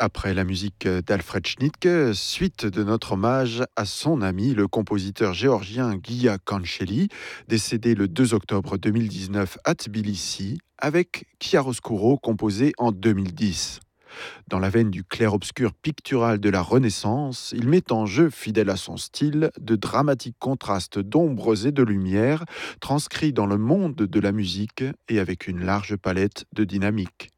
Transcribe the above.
Après la musique d'Alfred Schnittke, suite de notre hommage à son ami, le compositeur géorgien Guya Kancheli, décédé le 2 octobre 2019 à Tbilissi, avec Chiaroscuro composé en 2010. Dans la veine du clair-obscur pictural de la Renaissance, il met en jeu, fidèle à son style, de dramatiques contrastes d'ombres et de lumière, transcrits dans le monde de la musique et avec une large palette de dynamique.